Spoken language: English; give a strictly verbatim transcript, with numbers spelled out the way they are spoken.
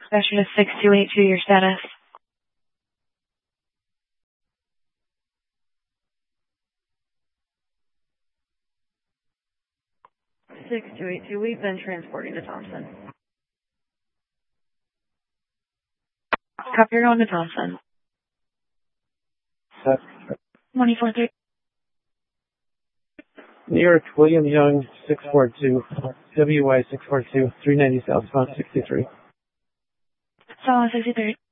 Specialist six two eight two, your status. six two eight two, we've been transporting to Thompson. Copy, you're going to Thompson. twenty-four three. New York, William Young, six four two, W Y six four two, three ninety southbound sixty-three. Solid sixty-three.